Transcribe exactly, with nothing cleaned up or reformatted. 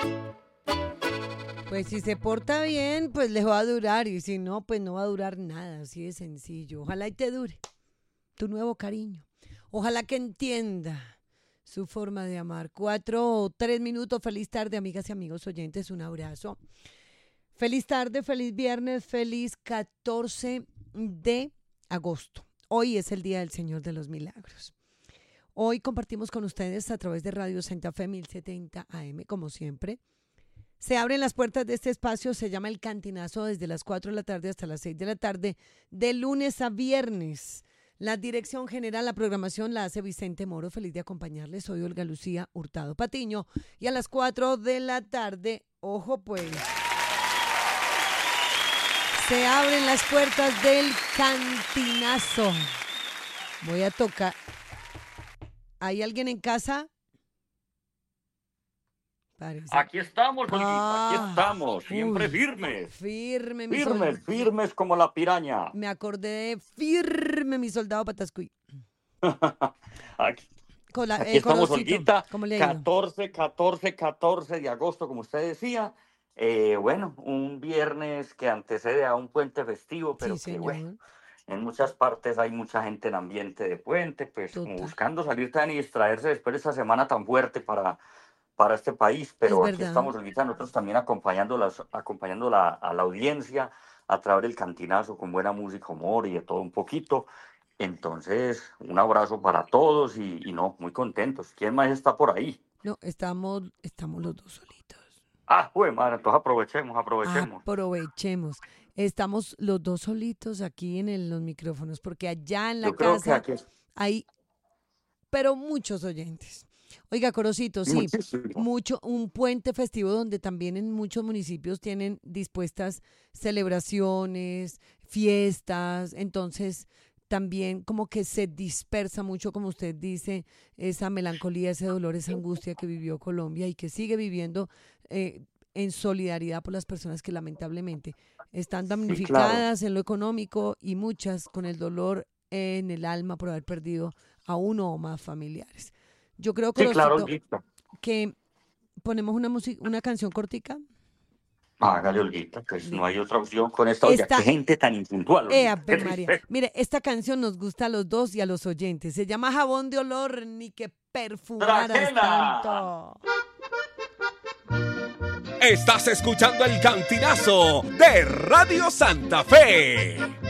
Pues si se porta bien, pues le va a durar. Y si no, pues no va a durar nada. Así de sencillo. Ojalá y te dure tu nuevo cariño. Ojalá que entienda su forma de amar. Cuatro o tres minutos. Feliz tarde, amigas y amigos oyentes. Un abrazo. Feliz tarde, feliz viernes, feliz catorce de agosto. Hoy es el Día del Señor de los Milagros. Hoy compartimos con ustedes a través de Radio Santa Fe mil setenta A M, como siempre. Se abren las puertas de este espacio, se llama El Cantinazo, desde las cuatro de la tarde hasta las seis de la tarde, de lunes a viernes. La dirección general, la programación la hace Vicente Moro. Feliz de acompañarles. Soy Olga Lucía Hurtado Patiño. Y a las cuatro de la tarde, ojo pues, se abren las puertas del Cantinazo. Voy a tocar. ¿Hay alguien en casa? Parece. Aquí estamos, Olguita, Ah, aquí estamos, siempre uy, firmes. Firme, mi Firmes, soldado. firmes como la piraña. Me acordé de firme, mi soldado Patascuy. Aquí, Cola, aquí eh, estamos, Corocito, Olguita, ¿cómo le ha ido? catorce, catorce, catorce de agosto, como usted decía. Eh, bueno, un viernes que antecede a un puente festivo, Sí, pero que bueno, señor. en muchas partes hay mucha gente en ambiente de puente, pues como Total. buscando salir tan y distraerse después de esta semana tan fuerte para, para este país. Es Pero aquí verdad. estamos, Olguita, nosotros también acompañando, las, acompañando la, a la audiencia a través del Cantinazo con buena música, humor y de todo un poquito. Entonces, un abrazo para todos y, y no, muy contentos. ¿Quién más está por ahí? No, estamos, estamos los dos solitos. Ah, pues, madre, entonces aprovechemos, aprovechemos. Aprovechemos. Estamos los dos solitos aquí en el- los micrófonos, porque allá en la Yo creo que casa aquí es hay, pero muchos oyentes. Oiga, Corocito, sí, muchísimo. mucho, un puente festivo donde también en muchos municipios tienen dispuestas celebraciones, fiestas, entonces también como que se dispersa mucho, como usted dice, esa melancolía, ese dolor, esa angustia que vivió Colombia y que sigue viviendo eh, en solidaridad por las personas que lamentablemente están Sí, claro. damnificadas en lo económico y muchas con el dolor en el alma por haber perdido a uno o más familiares. Yo creo, Sí, claro, Corocito, Olguita. que ponemos una música, una canción cortica. Hágale, Olguita, pues no Listo. hay otra opción con esta. Oiga, qué Esta, gente tan impuntual, eh, Olguita. Qué Ave María. triste. Mire, esta canción nos gusta a los dos y a los oyentes. Se llama Jabón de Olor, ni que perfumaras ¡Trajena! tanto. Estás escuchando El Cantinazo de Radio Santa Fe.